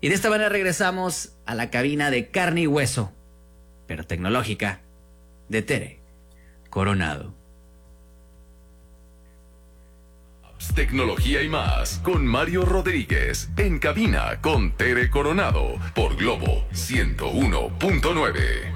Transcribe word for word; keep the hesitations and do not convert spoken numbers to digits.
Y de esta manera regresamos a la cabina de carne y hueso, pero tecnológica, de Tere Coronado. Tecnología y más con Mario Rodríguez en cabina con Tere Coronado por Globo ciento uno punto nueve.